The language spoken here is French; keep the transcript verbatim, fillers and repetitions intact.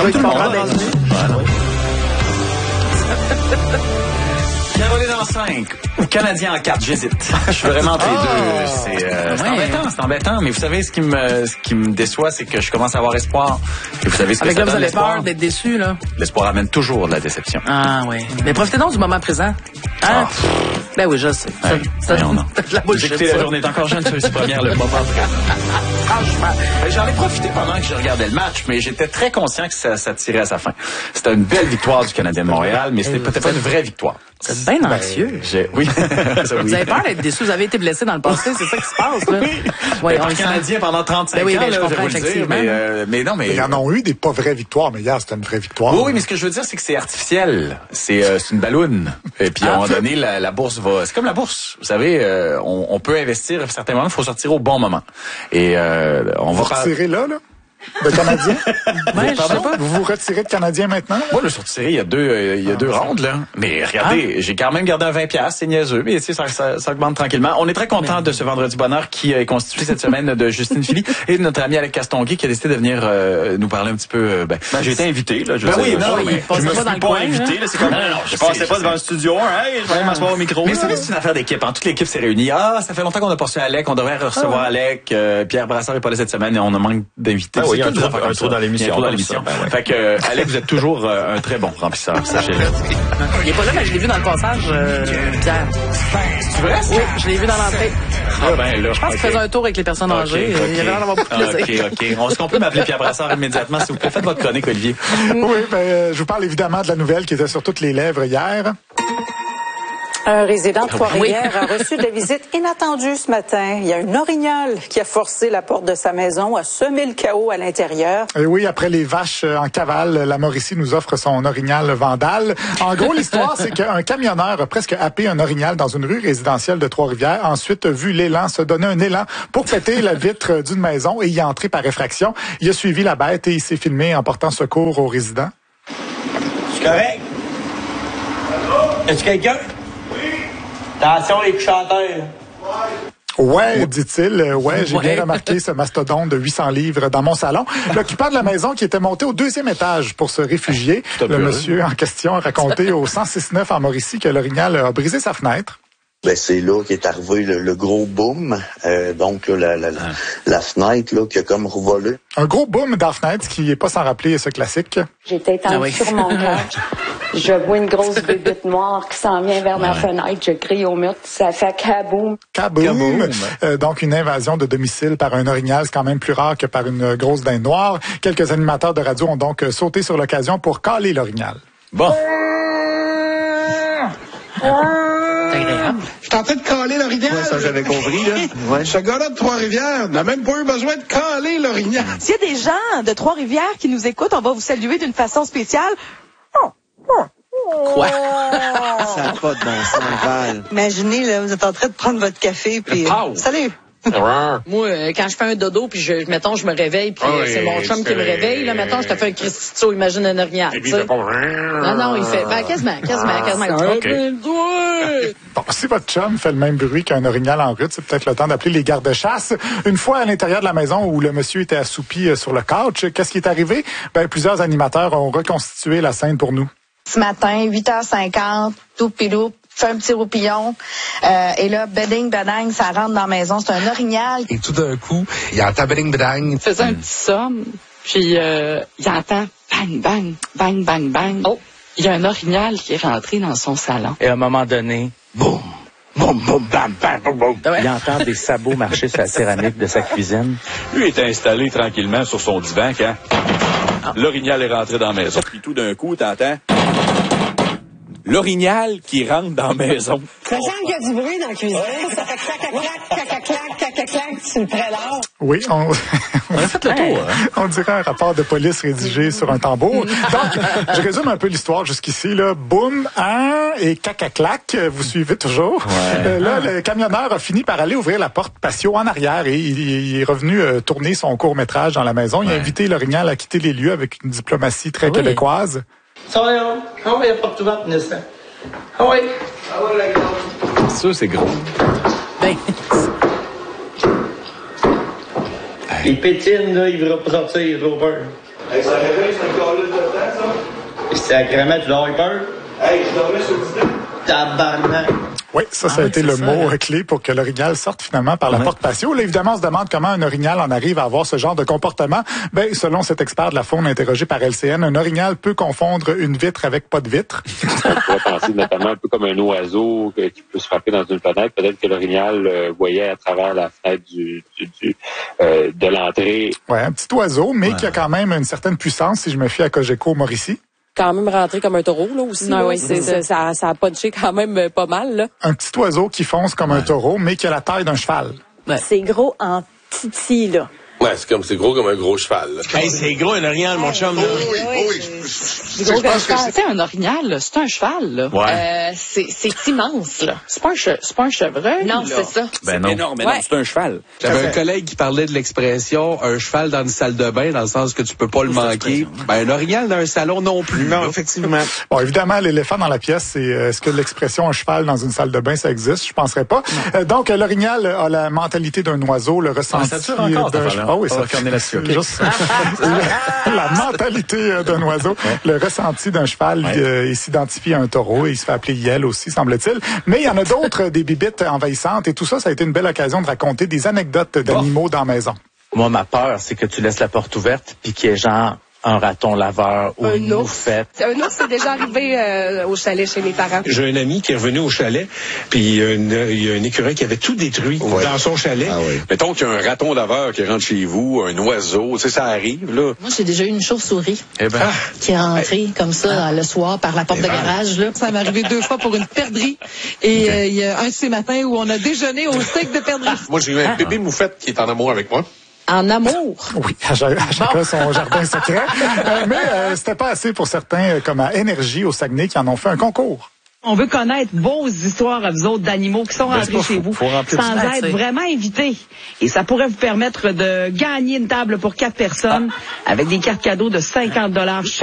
Comme tout le monde. Caroline en cinq ou Canadien en quatre, j'hésite. Je suis vraiment entre les deux. C'est, euh, c'est Ouais. embêtant, c'est embêtant. Mais vous savez, ce qui me, ce qui me déçoit, c'est que je commence à avoir espoir. Et vous savez ce que Avec ça là, vous donne, avez l'espoir? peur d'être déçu, là. L'espoir amène toujours de la déception. Ah, oui. Mais profitez donc du moment présent. Hein? Ah. Ben oui, je sais. Ça- Ouais. ça- Voyons donc. c'est de la Vous bullshit, écoutez, ça. la journée est encore jeune, c'est première, le moment présent. Franchement, ben, j'en ai profité pendant que je regardais le match, mais j'étais très conscient que ça, ça tirait à sa fin. C'était une belle victoire du Canadien de Montréal, mais c'était peut-être pas une vraie victoire. Vous êtes bien anxieux. J'ai, oui. Ça, oui. Vous avez peur d'être déçu. Vous avez été blessé dans le passé. C'est ça qui se passe, là. Oui. Ouais, Ben, on par le sent. Canadien pendant trente-cinq Ben oui, ans, ben, je là, comprends, vais vous le dire, effectivement. mais, euh, mais non, mais... Ils en ont eu des pas vraies victoires, mais hier, c'était une vraie victoire. Oui, oui, mais ce que je veux dire, c'est que c'est artificiel. C'est, euh, c'est une balloune. Et puis, à un moment donné, la, la bourse va... C'est comme la bourse. Vous savez, euh, on, on peut investir à certains moments, il faut sortir au bon moment. Et euh, on Vous va... retirez là, là? De Canadien? Ouais, je sais pas. Vous vous retirez de Canadien maintenant? Moi, le sorti, il y a deux, euh, il y a deux rondes, là. Mais regardez, j'ai quand même gardé un vingt piastres, c'est niaiseux, mais tu sais, ça, ça, ça augmente tranquillement. On est très content de ce vendredi bonheur qui est constitué cette semaine de Justine Philly et de notre ami Alex Castonguay qui a décidé de venir euh, nous parler un petit peu. Euh, ben, Ben, j'ai été invité, là. Je Ben veux oui, dire, non, je- mais je passez me pas suis dans pas le coin, invité, hein? là. C'est comme, non, non, non, je je passais sais, pas je devant sais. un studio, hein. Hey, je vais aller m'asseoir au micro. mais là. c'est juste une affaire d'équipe. Hein. Toute l'équipe s'est réunie. Ah, ça fait longtemps qu'on n'a pas reçu Alec. On devrait recevoir Alec. Euh, Pierre Brassard est pas là cette semaine et on a manque d'invités. Ben oui, C'est il y a toutes un des trou- affaires un comme trou ça. dans l'émission, Il y a un trou dans comme l'émission. ça, ben ouais. Fait que euh, Alec, vous êtes toujours euh, un très bon remplisseur. Sachez-le. Il est pas là, mais je l'ai vu dans le passage, euh, Pierre. C'est vrai? Oui, je l'ai vu dans l'entrée. Ah, ben là. Je pense qu'il faisait un tour avec les personnes Ok, âgées. ok. Il y avait l'air d'avoir beaucoup de plaisir. OK, OK. Est-ce qu'on peut m'appeler Pierre Brassard immédiatement, s'il vous plaît? Faites votre chronique, Olivier. Oui, ben, euh, je vous parle évidemment de la nouvelle qui était sur toutes les lèvres hier. Un résident de Trois-Rivières a reçu des visites inattendues ce matin. Il y a un orignal qui a forcé la porte de sa maison, a semé le chaos à l'intérieur. Et oui, après les vaches euh, en cavale, la Mauricie nous offre son orignal vandale. En gros, l'histoire, c'est qu'un camionneur a presque happé un orignal dans une rue résidentielle de Trois-Rivières. Ensuite, a vu l'élan se donner un élan pour péter la vitre d'une maison et y entrer par effraction. Il a suivi la bête et il s'est filmé en portant secours aux résidents. C'est correct? Est-ce quelqu'un? Oui. Attention, les chanteurs. Ouais, dit-il. Euh, Ouais, j'ai Ouais. bien remarqué ce mastodonte de huit cents livres dans mon salon. L'occupant de la maison qui était monté au deuxième étage pour se réfugier. C'est Le un peu monsieur en question a raconté au cent six neuf en Mauricie que l'orignal a brisé sa fenêtre. Ben, c'est là qu'est arrivé le, le gros boom. Euh, donc, là, la, la, la, la fenêtre là, qui a comme revolé. Un gros boom dans la fenêtre qui est pas sans rappeler ce classique. J'étais étendue Ah oui. sur mon couch. Je vois une grosse bébête noire qui s'en vient vers ma fenêtre. Je crie au mur. Ça fait kaboum. Kaboom! Kaboom. Euh, donc, une invasion de domicile par un orignal, c'est quand même plus rare que par une grosse dinde noire. Quelques animateurs de radio ont donc euh, sauté sur l'occasion pour caler l'orignal. Bon. C'est agréable. Je suis en train de caler l'orignal. Ouais, ça, j'avais compris, là. Ouais. Ce gars-là de Trois-Rivières n'a même pas eu besoin de caler l'orignal. S'il y a des gens de Trois-Rivières qui nous écoutent, on va vous saluer d'une façon spéciale. Quoi? Ça n'a pas de bon sens, Val. Imaginez, là, vous êtes en train de prendre votre café, puis... Pow! Salut! Moi, euh, quand je fais un dodo, puis je, mettons, je me réveille, puis Ah euh, oui, c'est mon chum qui me c'est- réveille, là, mettons, je te fais un Christito, imagine un orignal, tu sais. Non, non, il fait, ben, quasiment, quasiment, quasiment. OK. Bon, si votre chum fait le même bruit qu'un orignal en route, c'est peut-être le temps d'appeler les gardes-chasse. Une fois à l'intérieur de la maison où le monsieur était assoupi euh, sur le couch, qu'est-ce qui est arrivé? Ben, plusieurs animateurs ont reconstitué la scène pour nous. Ce matin, huit heures cinquante, tout pilou, fait un petit roupillon. Euh, et là, beding, bedang, ça rentre dans la maison. C'est un orignal. Et tout d'un coup, il y a un tabeling bedang. Il faisait un petit somme, puis euh, il entend bang, bang, bang, bang, bang. Oh, il y a un orignal qui est rentré dans son salon. Et à un moment donné, boum, boum, boum, bam, bam, boum, boum. Il entend des sabots marcher sur la céramique de sa cuisine. Lui était installé tranquillement sur son divan quand l'orignal est rentré dans la maison. Puis tout d'un coup, t'entends l'orignal qui rentre dans la maison. Ça semble qu'il y a du bruit dans la cuisine. Ça fait clac, clac, clac, clac, clac, clac, clac, sur le prélat. Oui, on, On a fait le tour, hein? on dirait un rapport de police rédigé sur un tambour. Donc, je résume un peu l'histoire jusqu'ici. Là. Boum, hein, et caca-clac, vous suivez toujours. Euh, là, le camionneur a fini par aller ouvrir la porte patio en arrière et il, il est revenu euh, tourner son court-métrage dans la maison. Il a invité l'orignal à quitter les lieux avec une diplomatie très québécoise. Ça va, hein? Ah oui, il n'y a pas de tout vent, Nessin. Ah oui. Ah oui, la grande. Ça, c'est gros. Ben, Il pétine, là, il ne voudra pas sortir, il a trop peur. Hey, ça réveille, c'est un câlisse de temps, ça? Et sacrément, tu dois avoir peur? Hey, je dormais sur le divan. Tabarnak. Oui, ça, ça ah, a oui, été le ça, mot là. clé pour que l'orignal sorte finalement par la Ouais. porte patio. Là, évidemment, on se demande comment un orignal en arrive à avoir ce genre de comportement. Ben, selon cet expert de la faune interrogé par L C N, un orignal peut confondre une vitre avec pas de vitre. On pourrait penser notamment un peu comme un oiseau qui peut se frapper dans une fenêtre. Peut-être que l'orignal euh, voyait à travers la fenêtre du, du, du euh, de l'entrée. Ouais, un petit oiseau, mais Ouais. qui a quand même une certaine puissance, si je me fie à Cogeco Mauricie. Quand même rentré comme un taureau, là, aussi. Ah là. oui, c'est ça. Ça, ça a punché quand même pas mal, là. Un petit oiseau qui fonce comme un taureau, mais qui a la taille d'un cheval. Ouais. C'est gros en titi, là. Ouais, c'est comme, c'est gros comme un gros cheval, là. Hey, c'est gros, un orignal, mon chum, là. Oui, oui, oui. C'est gros comme un cheval. C'est un orignal, là. C'est un cheval, là. Ouais. Euh, c'est, c'est immense, là. C'est pas un, che- c'est pas un chevreuil, Non, là. c'est ça. Ben non. énorme, mais Ouais. non, c'est un cheval. J'avais un collègue qui parlait de l'expression un cheval dans une salle de bain, dans le sens que tu peux pas le manquer. Ben, un orignal dans un salon non plus. Non, effectivement. Bon, évidemment, l'éléphant dans la pièce, c'est euh, est-ce que l'expression un cheval dans une salle de bain, ça existe? Je penserais pas. Euh, donc, euh, l'orignal a la mentalité d'un oiseau, le ressenti ça dure encore, d'un cette cheval. affaire-là. Ah oui, On ça va fermer là-dessus, ok. Juste- la mentalité euh, d'un oiseau, le ressenti d'un cheval, Ouais. euh, il s'identifie à un taureau et il se fait appeler Yel aussi, semble-t-il. Mais il y en a d'autres, euh, des bibites envahissantes et tout ça, ça a été une belle occasion de raconter des anecdotes d'animaux dans la maison. Moi, ma peur, c'est que tu laisses la porte ouverte puis qu'il y ait genre un raton laveur ou Un une ours. moufette. Un ours, c'est déjà arrivé euh, au chalet chez mes parents. J'ai un ami qui est revenu au chalet, puis il y a, une, il y a un écureuil qui avait tout détruit Ouais. dans son chalet. Ah oui. Mettons qu'il y a un raton laveur qui rentre chez vous, un oiseau, tu sais, ça arrive, là. Moi, j'ai déjà eu une chauve-souris Eh ben. qui est rentrée comme ça le soir par la porte de garage, là. Ça m'est arrivé deux fois pour une perdrix. Et euh, il y a un de ces matins où on a déjeuné au steak de perdrix. Moi, j'ai eu un bébé moufette qui est en amour avec moi. En amour. Oui, à cha- à chacun son jardin secret. Euh, mais euh, c'était pas assez pour certains, euh, comme à Énergie au Saguenay, qui en ont fait un concours. On veut connaître vos histoires à vous autres d'animaux qui sont Ben, c'est rentrés pas chez fou. vous, Faut remplir sans du temps, être tu sais. vraiment invités. Et ça pourrait vous permettre de gagner une table pour quatre personnes avec des cartes cadeaux de cinquante dollars chaque.